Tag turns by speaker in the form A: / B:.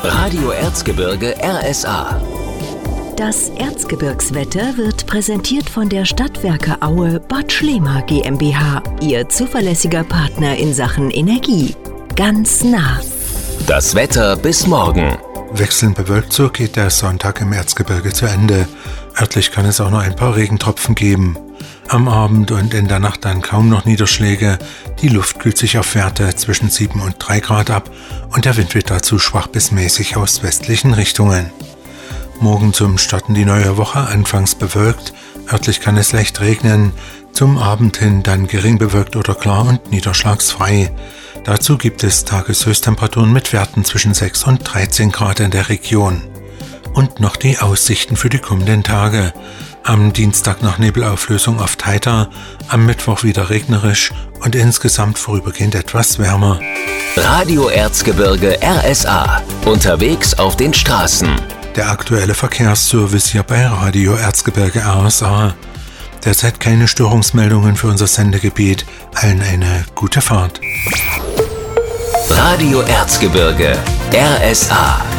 A: Radio Erzgebirge RSA.
B: Das Erzgebirgswetter wird präsentiert von der Stadtwerke Aue Bad Schlema GmbH, Ihr zuverlässiger Partner in Sachen Energie. Ganz nah.
A: Das Wetter bis morgen.
C: Wechselnd bewölkt, so geht der Sonntag im Erzgebirge zu Ende. Örtlich kann es auch noch ein paar Regentropfen geben. Am Abend und in der Nacht dann kaum noch Niederschläge. Die Luft kühlt sich auf Werte zwischen 7 und 3 Grad ab und der Wind wird dazu schwach bis mäßig aus westlichen Richtungen. Morgen zum Starten die neue Woche, anfangs bewölkt. Örtlich kann es leicht regnen. Zum Abend hin dann gering bewölkt oder klar und niederschlagsfrei. Dazu gibt es Tageshöchsttemperaturen mit Werten zwischen 6 und 13 Grad in der Region. Und noch die Aussichten für die kommenden Tage. Am Dienstag nach Nebelauflösung oft heiter, am Mittwoch wieder regnerisch und insgesamt vorübergehend etwas wärmer.
A: Radio Erzgebirge RSA. Unterwegs auf den Straßen.
C: Der aktuelle Verkehrsservice hier bei Radio Erzgebirge RSA. Derzeit keine Störungsmeldungen für unser Sendegebiet. Allen eine gute Fahrt.
A: Radio Erzgebirge RSA.